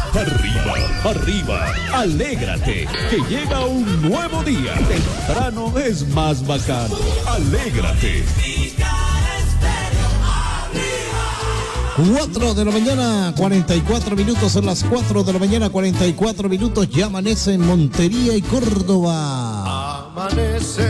Arriba, arriba, alégrate, que llega un nuevo día. Temprano es más bacano. Alégrate. 4 de la mañana, 44 minutos, son las 4 de la mañana, 44 minutos, ya amanece en Montería y Córdoba. Amanece.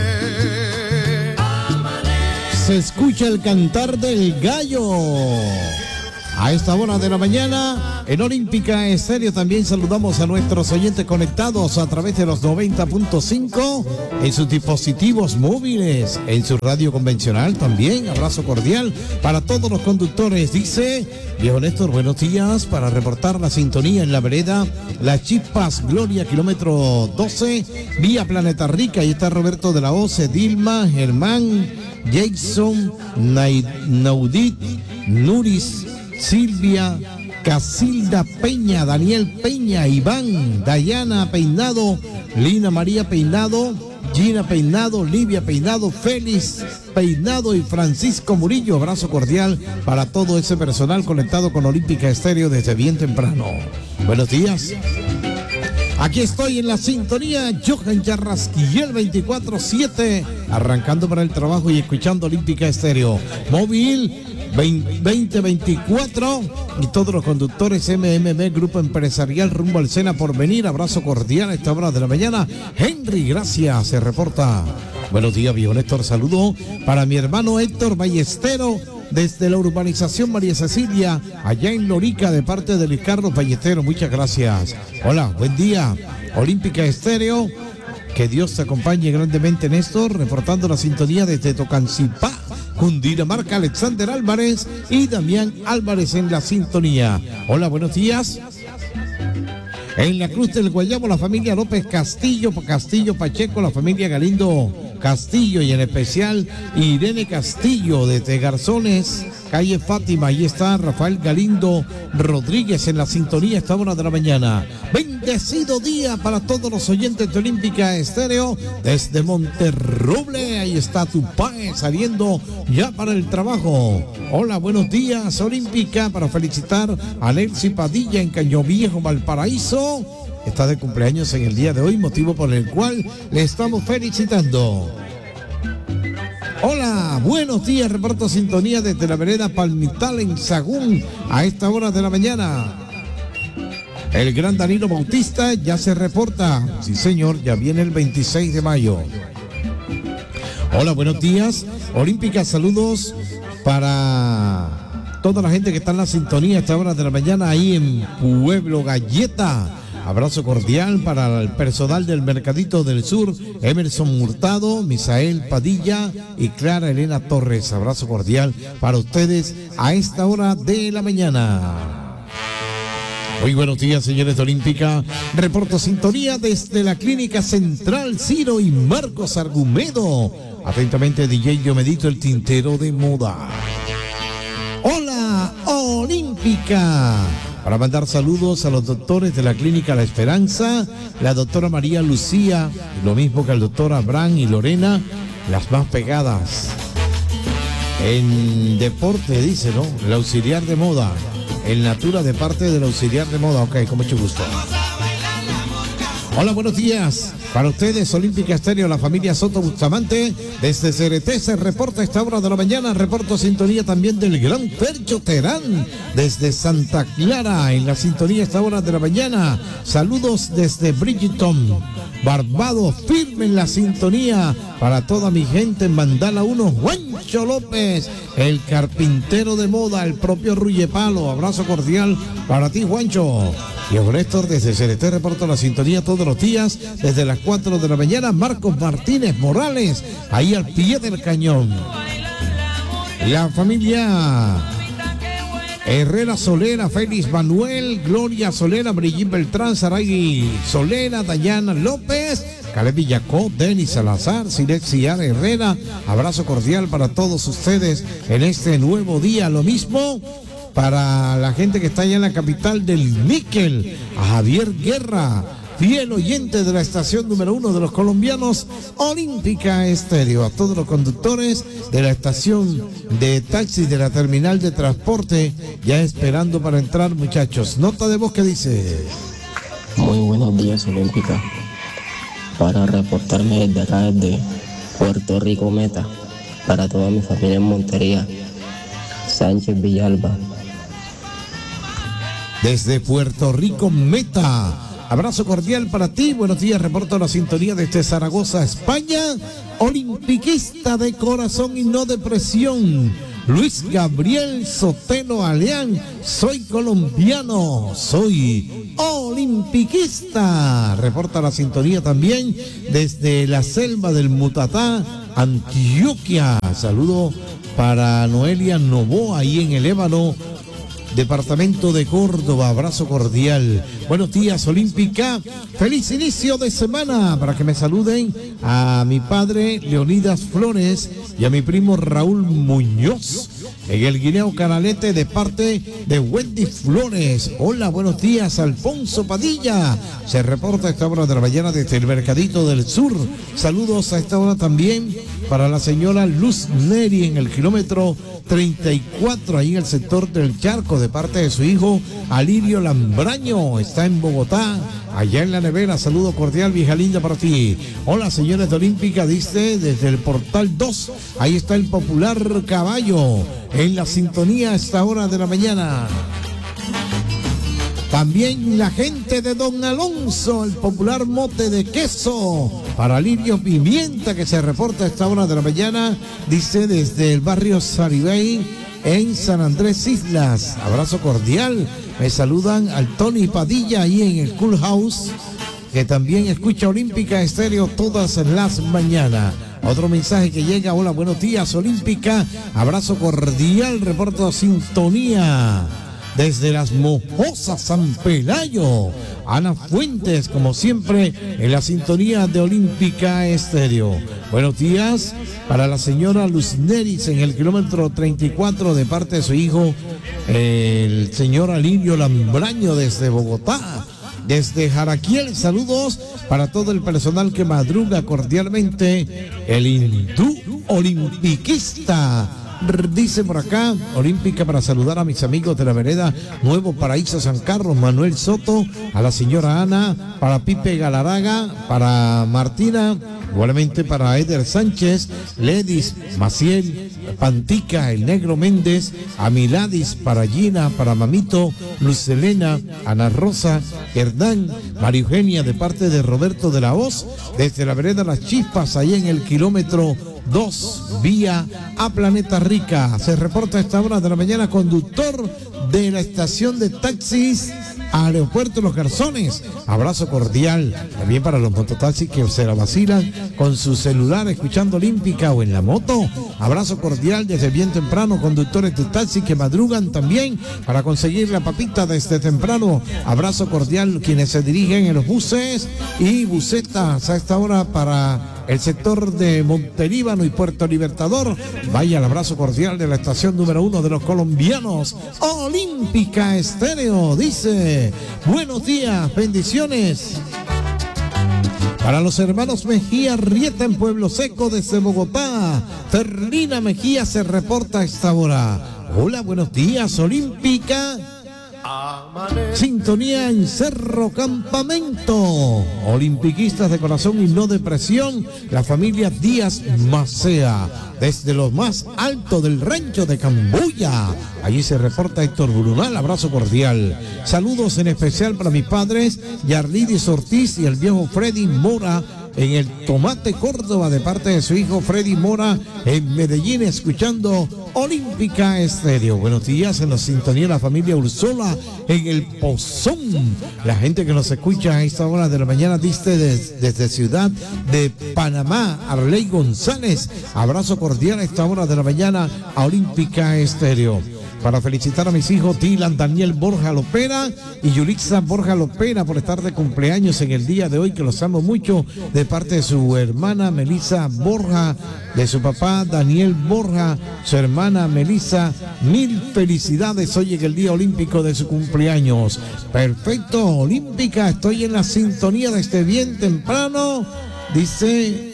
Se escucha el cantar del gallo. A esta hora de la mañana, en Olímpica Estéreo también saludamos a nuestros oyentes conectados a través de los 90.5 en sus dispositivos móviles, en su radio convencional también. Abrazo cordial para todos los conductores. Dice Viejo Néstor, buenos días, para reportar la sintonía en la vereda Las Chispas, Gloria, kilómetro 12, vía Planeta Rica. Ahí está Roberto de la Oce, Dilma, Germán, Jason, Naudit, Nuris, Silvia, Casilda Peña, Daniel Peña, Iván, Dayana Peinado, Lina María Peinado, Gina Peinado, Livia Peinado, Félix Peinado y Francisco Murillo. Abrazo cordial para todo ese personal conectado con Olímpica Estéreo desde bien temprano. Buenos días. Aquí estoy en la sintonía, Johan Yarrasquillel 24/7, arrancando para el trabajo y escuchando Olímpica Estéreo. Móvil 2024 y todos los conductores MMM Grupo Empresarial rumbo al Sena por venir. Abrazo cordial a esta hora de la mañana. Henry, gracias, se reporta. Buenos días, Viejo Néstor, saludo para mi hermano Héctor Ballestero desde la urbanización María Cecilia, allá en Lorica, de parte de Luis Carlos Ballestero. Muchas gracias. Hola, buen día, Olímpica Estéreo. Que Dios te acompañe grandemente, Néstor, reportando la sintonía desde Tocancipá, Cundinamarca, Alexander Álvarez y Damián Álvarez en la sintonía. Hola, buenos días. En la Cruz del Guayabo, la familia López Castillo Pacheco, la familia Galindo Castillo y en especial Irene Castillo desde Garzones, calle Fátima. Ahí está Rafael Galindo Rodríguez en la sintonía a esta hora de la mañana. Bendecido día para todos los oyentes de Olímpica Estéreo desde Monterroble. Ahí está Tupáez saliendo ya para el trabajo. Hola, buenos días, Olímpica, para felicitar a Nelcy Padilla en Caño Viejo, Valparaíso. Está de cumpleaños en el día de hoy, motivo por el cual le estamos felicitando. Hola, buenos días, reporto sintonía desde la vereda Palmital en Sagún a esta hora de la mañana. El gran Danilo Bautista ya se reporta. Sí, señor, ya viene el 26 de mayo. Hola, buenos días, Olímpica, saludos para toda la gente que está en la sintonía a esta hora de la mañana ahí en Pueblo Galleta. Abrazo cordial para el personal del Mercadito del Sur, Emerson Hurtado, Misael Padilla y Clara Elena Torres. Abrazo cordial para ustedes a esta hora de la mañana. Muy buenos días, señores de Olímpica. Reporto sintonía desde la Clínica Central Ciro y Marcos Argumedo. Atentamente, DJ Diomedito, el tintero de moda. Hola, Olímpica. Para mandar saludos a los doctores de la Clínica La Esperanza, la doctora María Lucía, lo mismo que el doctor Abraham y Lorena, las más pegadas. En deporte, dice, ¿no? El auxiliar de moda. El Natura de parte del auxiliar de moda. Ok, con mucho gusto. Hola, buenos días. Para ustedes, Olímpica Estéreo, la familia Soto Bustamante, desde CRT se reporta a esta hora de la mañana. Reporto sintonía también del gran Percho Terán, desde Santa Clara, en la sintonía a esta hora de la mañana. Saludos desde Bridgeton, Barbados, firme en la sintonía. Para toda mi gente en Mandala 1, Juancho López, el carpintero de moda, el propio Rullepalo. Abrazo cordial para ti, Juancho. Y Néstor, desde CRT reporto la sintonía todos los días, desde las 4 de la mañana. Marcos Martínez Morales, ahí al pie del cañón. La familia Herrera Solera, Félix Manuel, Gloria Solera, Brigitte Beltrán, Saray Solera, Dayana López, Caleb Villacó, Denis Salazar, Silexia Herrera. Abrazo cordial para todos ustedes en este nuevo día. Lo mismo para la gente que está allá en la capital del níquel, a Javier Guerra, fiel oyente de la estación número 1 de los colombianos, Olímpica Estéreo. A todos los conductores de la estación de taxi de la terminal de transporte, ya esperando para entrar, muchachos. Nota de voz que dice: muy buenos días, Olímpica. Para reportarme desde acá, desde Puerto Rico Meta, para toda mi familia en Montería, Sánchez Villalba. Desde Puerto Rico Meta, abrazo cordial para ti. Buenos días, reporto la sintonía desde Zaragoza, España. Olimpiquista de corazón y no de presión, Luis Gabriel Sotelo Aleán. Soy colombiano, soy olimpiquista. Reporta la sintonía también desde la selva del Mutatá, Antioquia. Saludo para Noelia Novoa, ahí en el Ébano, departamento de Córdoba. Abrazo cordial. Buenos días, Olímpica. Feliz inicio de semana. Para que me saluden a mi padre Leonidas Flores y a mi primo Raúl Muñoz en el Guineo Canalete, de parte de Wendy Flores. Hola, buenos días, Alfonso Padilla. Se reporta a esta hora de la mañana desde el Mercadito del Sur. Saludos a esta hora también para la señora Luz Neri en el kilómetro 34, ahí en el sector del Charco, de parte de su hijo Alirio Lambraño. Está en Bogotá, allá en la nevera. Saludo cordial, vieja linda, para ti. Hola, señores de Olímpica, dice desde el portal 2. Ahí está el popular caballo en la sintonía a esta hora de la mañana. También la gente de Don Alonso, el popular mote de queso para Lirio Pimienta, que se reporta a esta hora de la mañana, dice desde el barrio Saribey en San Andrés Islas. Abrazo cordial. Me saludan al Tony Padilla ahí en el Cool House, que también escucha Olímpica Estéreo todas las mañanas. Otro mensaje que llega: hola, buenos días, Olímpica. Abrazo cordial, reporto sintonía desde las Mojosas, San Pelayo. Ana Fuentes, como siempre, en la sintonía de Olímpica Estéreo. Buenos días para la señora Luz Neris en el kilómetro 34, de parte de su hijo, el señor Alirio Lambraño, desde Bogotá. Desde Jaraquiel, saludos para todo el personal que madruga cordialmente. El hindú olimpiquista. Dice por acá, Olímpica, para saludar a mis amigos de la vereda Nuevo Paraíso San Carlos, Manuel Soto, a la señora Ana, para Pipe Galaraga, para Martina, igualmente para Eder Sánchez, Ledis, Maciel, Pantica, el Negro Méndez, a Miladis, para Gina, para Mamito, Luz Elena, Ana Rosa, Hernán, María Eugenia, de parte de Roberto de la Hoz, desde la vereda Las Chispas, ahí en el kilómetro 2, vía a Planeta Rica. Se reporta a esta hora de la mañana conductor de la estación de taxis Aeropuerto Los Garzones. Abrazo cordial también para los mototaxis que se la vacilan con su celular escuchando Olímpica o en la moto. Abrazo cordial desde bien temprano, conductores de taxi que madrugan también para conseguir la papita desde temprano. Abrazo cordial quienes se dirigen en los buses y busetas a esta hora para el sector de Montelíbano y Puerto Libertador. Vaya el abrazo cordial de la estación número 1 de los colombianos, Olímpica Estéreo. Dice: buenos días, bendiciones para los hermanos Mejía Rieta en Pueblo Seco, desde Bogotá. Ferlina Mejía se reporta a esta hora. Hola, buenos días, Olímpica. Sintonía en Cerro Campamento. Olimpiquistas de corazón y no de presión, la familia Díaz Macea, desde lo más alto del rancho de Cambuya. Allí se reporta Héctor Brunal. Abrazo cordial. Saludos en especial para mis padres Yarlidis Ortiz y el viejo Freddy Mora en el Tomate, Córdoba, de parte de su hijo Freddy Mora en Medellín, escuchando Olímpica Estéreo. Buenos días en la sintonía de la familia Ursola en el Pozón. La gente que nos escucha a esta hora de la mañana dice desde Ciudad de Panamá, Arley González. Abrazo cordial a esta hora de la mañana a Olímpica Estéreo. para felicitar a mis hijos Dylan Daniel Borja Lopera y Yulixa Borja Lopera por estar de cumpleaños en el día de hoy, que los amo mucho, de parte de su hermana Melissa Borja, de su papá Daniel Borja, su hermana Melissa. Mil felicidades hoy en el día olímpico de su cumpleaños. Perfecto, Olímpica, estoy en la sintonía desde bien temprano, dice,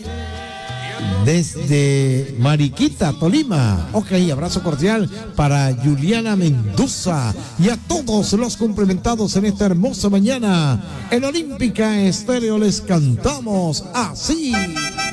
desde Mariquita, Tolima. Ok, abrazo cordial para Juliana Mendoza y a todos los cumplimentados en esta hermosa mañana. En Olímpica Estéreo les cantamos así.